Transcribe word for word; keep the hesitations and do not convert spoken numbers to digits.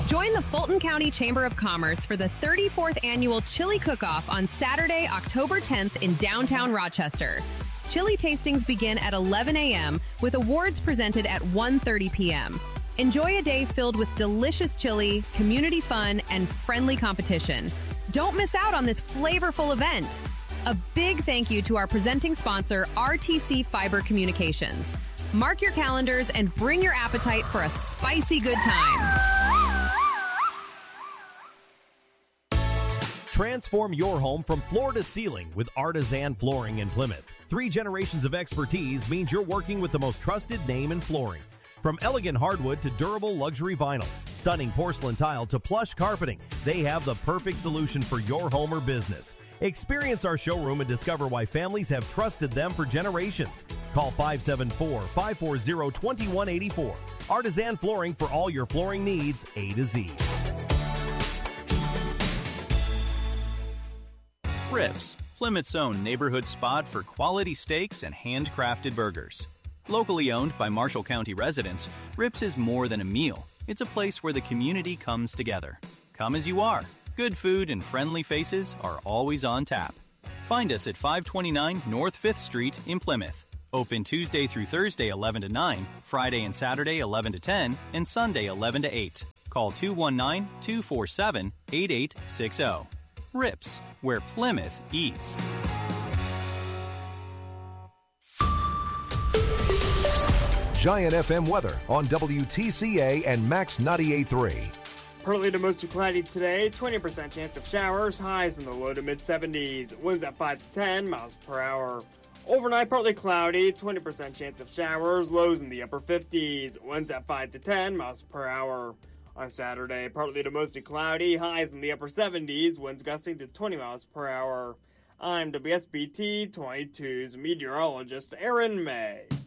Join the Fulton County Chamber of Commerce for the thirty-fourth Annual Chili Cook-Off on Saturday, October tenth in downtown Rochester. Chili tastings begin at eleven a.m. with awards presented at one thirty p.m. Enjoy a day filled with delicious chili, community fun, and friendly competition. Don't miss out on this flavorful event. A big thank you to our presenting sponsor, R T C Fiber Communications. Mark your calendars and bring your appetite for a spicy good time. Transform your home from floor to ceiling with Artisan Flooring in Plymouth. Three generations of expertise means you're working with the most trusted name in flooring. From elegant hardwood to durable luxury vinyl, stunning porcelain tile to plush carpeting, they have the perfect solution for your home or business. Experience our showroom and discover why families have trusted them for generations. Call five seven four, five four zero, two one eight four. Artisan Flooring for all your flooring needs, A to Z. Rips, Plymouth's own neighborhood spot for quality steaks and handcrafted burgers. Locally owned by Marshall County residents, Rips is more than a meal. It's a place where the community comes together. Come as you are. Good food and friendly faces are always on tap. Find us at five twenty-nine North fifth Street in Plymouth. Open Tuesday through Thursday eleven to nine, Friday and Saturday eleven to ten, and Sunday eleven to eight. Call two one nine, two four seven, eight eight six zero. Rips, where Plymouth eats. Giant F M weather on W T C A and Max ninety-eight point three. Partly to mostly cloudy today, twenty percent chance of showers, highs in the low to mid seventies, winds at five to ten miles per hour. Overnight, partly cloudy, twenty percent chance of showers, lows in the upper fifties, winds at five to ten miles per hour. On Saturday, partly to mostly cloudy, highs in the upper seventies, winds gusting to twenty miles per hour. I'm W S B T twenty-two's meteorologist Aaron May.